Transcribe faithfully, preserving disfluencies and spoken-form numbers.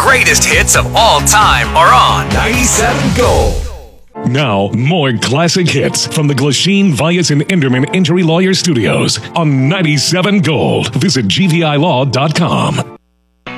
greatest hits of all time are on ninety-seven Gold. Now, more classic hits from the Glasheen, Vyas, and Enderman Injury Lawyer Studios on ninety-seven Gold. Visit G V I law dot com.